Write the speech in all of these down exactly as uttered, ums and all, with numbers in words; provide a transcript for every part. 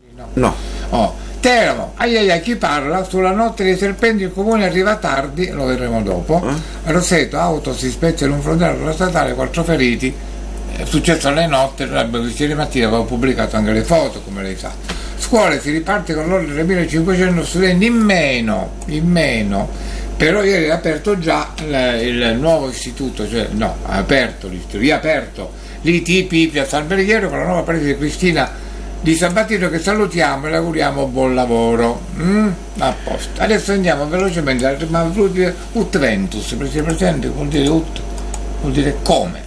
No. No. Oh, Teramo, ai ai ai, chi parla? Sulla notte dei serpenti il comune arriva tardi, lo vedremo dopo. Eh? Roseto, auto si spezza in un frontello statale, quattro feriti. È successo alle notte, ieri mattina avevo pubblicato anche le foto, come lei sa. Scuole, si riparte con l'ordine tremilacinquecento studenti in meno, in meno. Però ieri è aperto già il, il nuovo istituto, cioè no, ha aperto, riaperto l'I T P Piazza Alberghiero con la nuova preside Cristina Di Sabatino, che salutiamo e le auguriamo buon lavoro. Mm? A posto. Adesso andiamo velocemente, ma ut ventus, presente, vuol dire ut, vuol dire come.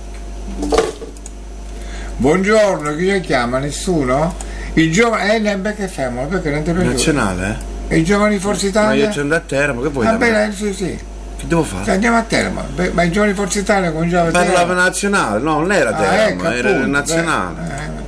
Buongiorno, chi ci chiama? Nessuno? Il giovane, eh, perché fermo? Perché non ti piace? Nazionale, eh? E i giovani Forza Italia? Ma io c'è andato a Teramo, che vuoi? Va bene, sì, sì. Che devo fare? Sì, andiamo a Teramo. Beh, ma i giovani Forza Italia cominciavano a Teramo. Parlava nazionale, no, non era Teramo, ah, ecco, era appunto, nazionale. Beh, eh.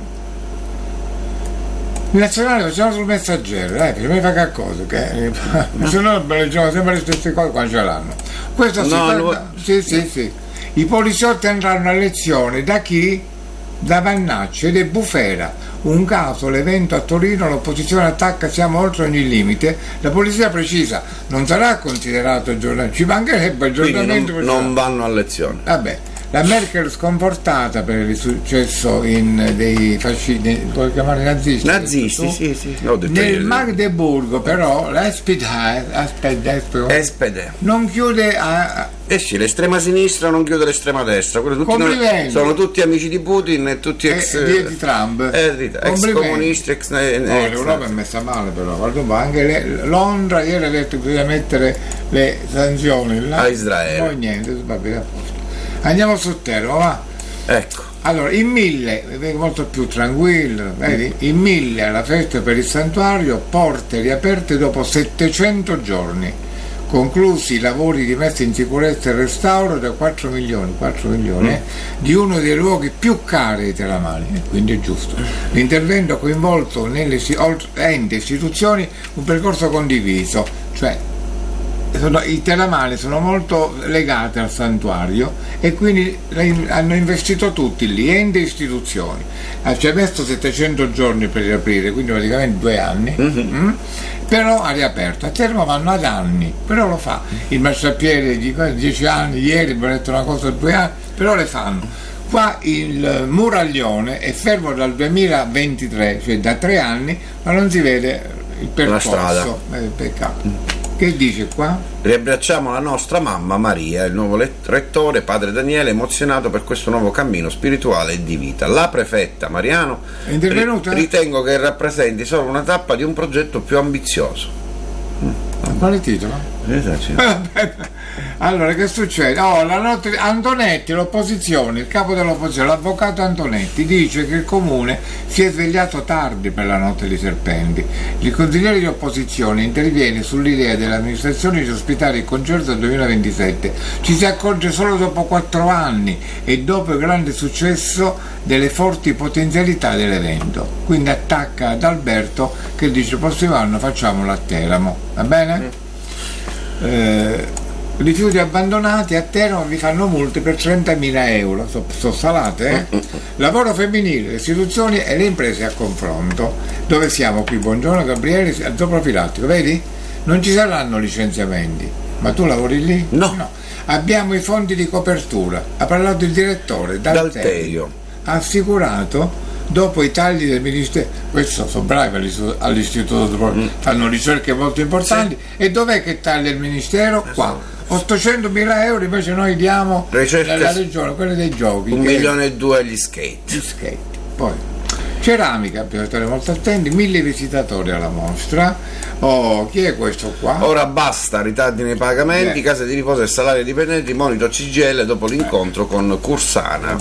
Il nazionale facciamo sul Messaggero, dai, prima di fare qualcosa, che se no leggiamo sempre le stesse cose quando ce l'hanno. Questo si No, fa, lo- sì, sì, sì. I poliziotti andranno a lezione da chi? Da Vannacci ed è Bufera. Un caso, l'evento a Torino, l'opposizione attacca, siamo oltre ogni limite. La polizia precisa, non sarà considerato aggiornamento, ci mancherebbe aggiornamento. Quindi non, non vanno a lezione. Vabbè, la Merkel sconfortata per il successo in dei fascisti, puoi chiamare nazisti? Nazisti, tu? sì, sì. L'ho detto Nel io. Magdeburgo però la S P D aspetta, Espede. non chiude a, Eh sì, l'estrema sinistra non chiude l'estrema destra. Quello tutti Complimenti. sono tutti amici di Putin e tutti ex, eh, di Trump. eh, di- ex Complimenti. comunisti, ex, eh, No, ex- l'Europa è messa male però, guarda un po', anche le- Londra ieri ha detto che bisogna mettere le sanzioni là. A Israele. Poi niente, va bene, a posto. Andiamo su Teramo, va. Ecco. Allora, in mille, è molto più tranquillo, vedi? In mille alla festa per il santuario, porte riaperte dopo settecento giorni. Conclusi i lavori di messa in sicurezza e restauro da quattro milioni, quattro milioni eh, di uno dei luoghi più cari ai teramani, eh, quindi è giusto. L'intervento ha coinvolto nelle si- oltre- enti e istituzioni un percorso condiviso, cioè sono, i teramani sono molto legati al santuario e quindi le- hanno investito tutti lì, enti e istituzioni. Ah, ci ha messo settecento giorni per riaprire, quindi praticamente due anni. Mm? Però ha riaperto. A Teramo vanno ad anni, però lo fa. Il marciapiede di dieci anni, ieri mi ha detto una cosa due anni, però le fanno. Qua il muraglione è fermo dal duemilaventitré, cioè da tre anni, ma non si vede il percorso. strada. Eh, peccato. Che dice qua? Riabbracciamo la nostra mamma Maria, il nuovo let- rettore, padre Daniele, emozionato per questo nuovo cammino spirituale e di vita. La prefetta Mariano È intervenuta? ri- ritengo che rappresenti solo una tappa di un progetto più ambizioso. Quale titolo? Allora, che succede? Oh, la notte di Antonetti, l'opposizione, il capo dell'opposizione, l'avvocato Antonetti, dice che il comune si è svegliato tardi per la notte dei serpenti. Il consigliere di opposizione interviene sull'idea dell'amministrazione di ospitare il concerto del duemilaventisette. Ci si accorge solo dopo quattro anni e dopo il grande successo delle forti potenzialità dell'evento. Quindi attacca ad Alberto che dice: prossimo anno facciamolo a Teramo, va bene? Eh, rifiuti abbandonati a Teramo vi fanno multe per trentamila euro, sono so salate, eh? Lavoro femminile, le istituzioni e le imprese a confronto. Dove siamo qui? Buongiorno Gabriele, zooprofilattico, vedi? Non ci saranno licenziamenti, ma tu lavori lì? No. Abbiamo i fondi di copertura, ha parlato il direttore D'Alterio, D'Alterio. ha assicurato dopo i tagli del ministero, questo sono bravi all'istituto, all'istituto mm. fanno ricerche molto importanti, sì. E dov'è che taglia il ministero? Qua ottocentomila euro invece noi diamo ricerche, alla regione, quelle dei giochi, un milione e due agli skate gli skate. Poi ceramica, bisogna stare molto attenti, mille visitatori alla mostra. Oh, chi è questo qua? Ora basta ritardi nei pagamenti, eh. case di riposo e salario dipendenti, monito C G I L dopo l'incontro con Cursana.